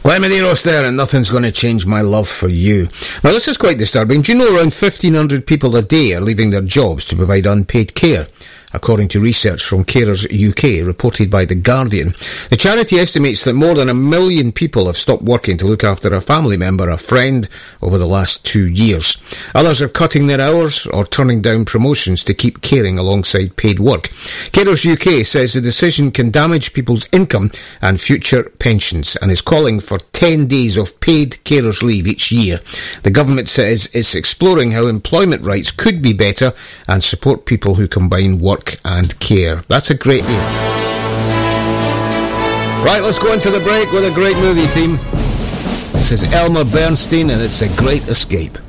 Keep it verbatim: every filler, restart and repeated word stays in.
Lemon Eros there, and nothing's going to change my love for you. Now, this is quite disturbing. Do you know around fifteen hundred people a day are leaving their jobs to provide unpaid care? According to research from Carers U K, reported by The Guardian. The charity estimates that more than a million people have stopped working to look after a family member, a friend, over the last two years. Others are cutting their hours or turning down promotions to keep caring alongside paid work. Carers U K says the decision can damage people's income and future pensions and is calling for ten days of paid carers leave each year. The government says it's exploring how employment rights could be better and support people who combine work and care. That's a great deal. Right, let's go into the break with a great movie theme. This is Elmer Bernstein and it's A Great Escape.